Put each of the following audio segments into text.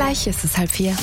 Gleich ist es 3:30.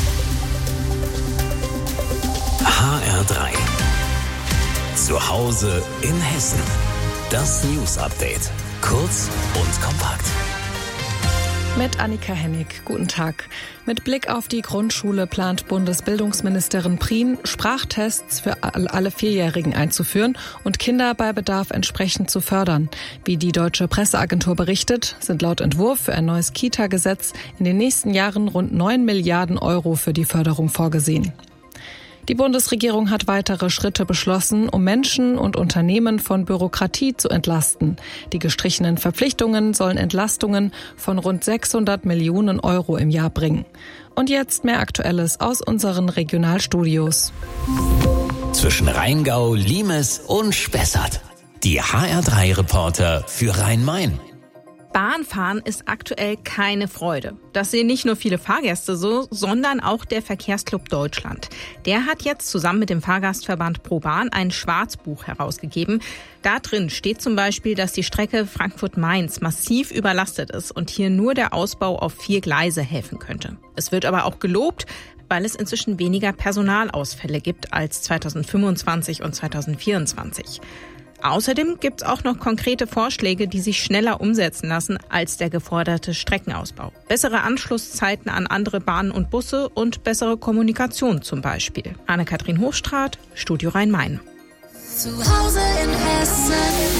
HR3. Zu Hause in Hessen. Das News-Update. Kurz und kompakt. Mit Annika Hennig. Guten Tag. Mit Blick auf die Grundschule plant Bundesbildungsministerin Prien, Sprachtests für alle Vierjährigen einzuführen und Kinder bei Bedarf entsprechend zu fördern. Wie die Deutsche Presseagentur berichtet, sind laut Entwurf für ein neues Kita-Gesetz in den nächsten Jahren rund 9 Milliarden Euro für die Förderung vorgesehen. Die Bundesregierung hat weitere Schritte beschlossen, um Menschen und Unternehmen von Bürokratie zu entlasten. Die gestrichenen Verpflichtungen sollen Entlastungen von rund 600 Millionen Euro im Jahr bringen. Und jetzt mehr Aktuelles aus unseren Regionalstudios. Zwischen Rheingau, Limes und Spessart. Die HR3-Reporter für Rhein-Main. Bahnfahren ist aktuell keine Freude. Das sehen nicht nur viele Fahrgäste so, sondern auch der Verkehrsclub Deutschland. Der hat jetzt zusammen mit dem Fahrgastverband ProBahn ein Schwarzbuch herausgegeben. Da drin steht zum Beispiel, dass die Strecke Frankfurt-Mainz massiv überlastet ist und hier nur der Ausbau auf 4 Gleise helfen könnte. Es wird aber auch gelobt, weil es inzwischen weniger Personalausfälle gibt als 2025 und 2024. Außerdem gibt es auch noch konkrete Vorschläge, die sich schneller umsetzen lassen als der geforderte Streckenausbau. Bessere Anschlusszeiten an andere Bahnen und Busse und bessere Kommunikation zum Beispiel. Anne-Kathrin Hochstraat, Studio Rhein-Main. Zu Hause in Hessen.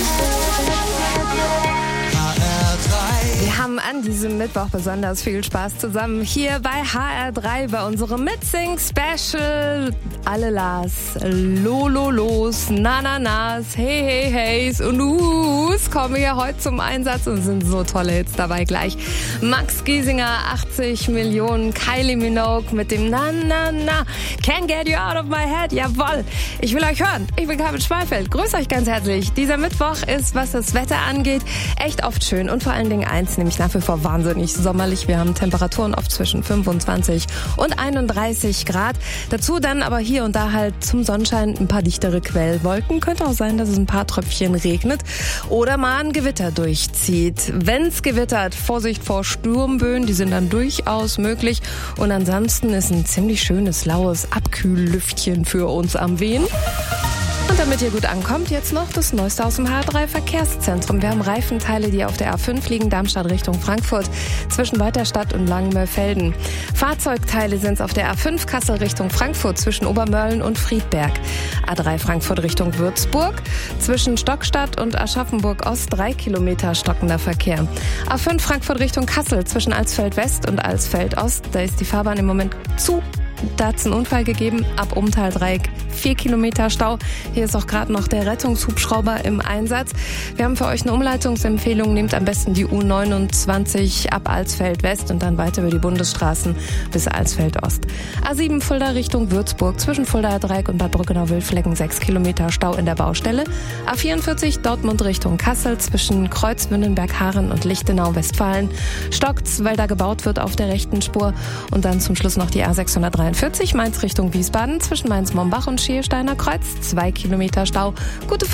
Wir haben an diesem Mittwoch besonders viel Spaß zusammen hier bei HR3 bei unserem Mitsing-Special. Alle Las, Lololos, Nananas, Hey Hey Heys und Us kommen hier heute zum Einsatz und sind so tolle Hits dabei gleich. Max Giesinger, 80 Millionen, Kylie Minogue mit dem Na Na Na, Can't Get You Out of My Head, jawoll. Ich will euch hören, ich bin Carmen Schweifeld, grüß euch ganz herzlich. Dieser Mittwoch ist, was das Wetter angeht, echt oft schön und vor allen Dingen eins, nämlich nach wie vor wahnsinnig sommerlich. Wir haben Temperaturen oft zwischen 25 und 31 Grad. Dazu dann aber hier und da halt zum Sonnenschein ein paar dichtere Quellwolken. Könnte auch sein, dass es ein paar Tröpfchen regnet oder mal ein Gewitter durchzieht. Wenn's gewittert, Vorsicht vor Sturmböen, die sind dann durchaus möglich. Und ansonsten ist ein ziemlich schönes, laues Abkühllüftchen für uns am Wehen. Und damit ihr gut ankommt, jetzt noch das Neueste aus dem HR3 Verkehrszentrum. Wir haben Reifenteile, die auf der A5 liegen, Darmstadt Richtung Frankfurt, zwischen Weiterstadt und Langenmörfelden. Fahrzeugteile sind es auf der A5 Kassel Richtung Frankfurt, zwischen Obermörlen und Friedberg. A3 Frankfurt Richtung Würzburg, zwischen Stockstadt und Aschaffenburg Ost 3 Kilometer stockender Verkehr. A5 Frankfurt Richtung Kassel, zwischen Alsfeld West und Alsfeld Ost, da ist die Fahrbahn im Moment zu. Da hat es einen Unfall gegeben, ab Umtal-Dreieck 4 Kilometer Stau. Hier ist auch gerade noch der Rettungshubschrauber im Einsatz. Wir haben für euch eine Umleitungsempfehlung. Nehmt am besten die U29 ab Alsfeld West und dann weiter über die Bundesstraßen bis Alsfeld Ost. A7 Fulda Richtung Würzburg, zwischen Fuldaer Dreieck und Bad Brückenau-Wildflecken 6 Kilometer Stau in der Baustelle. A44 Dortmund Richtung Kassel, zwischen Kreuzwündenberg-Haaren und Lichtenau-Westfalen. Stockt's, weil da gebaut wird auf der rechten Spur. Und dann zum Schluss noch die A643 Mainz Richtung Wiesbaden, zwischen Mainz-Mombach und Schiersteiner Kreuz, 2 Kilometer Stau. Gute